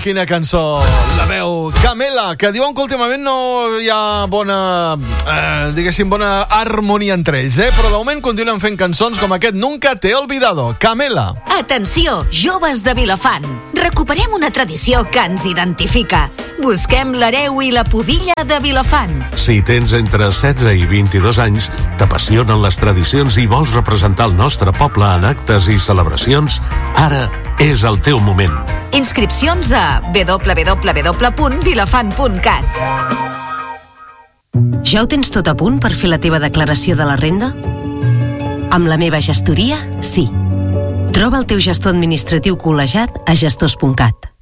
quina cançó. La veu Camela, que diuen que últimament no hi ha bona, bona harmonia entre ells, però de moment continuen fent cançons com aquest Nunca te he olvidado. Camela. Atenció, joves de Vilafant. Recuperem una tradició que ens identifica. Busquem l'hereu i la pubilla de Vilafant. Si tens entre 16 i 22 anys, t'apassionen les tradicions i vols representar el nostre poble en actes i celebracions, ara és el teu moment. Inscripcions a www.vilafant.cat. Ja ho tens tot a punt per fer la teva declaració de la renda? Amb la meva gestoria, sí. Troba el teu gestor administratiu col·legiat a gestors.cat.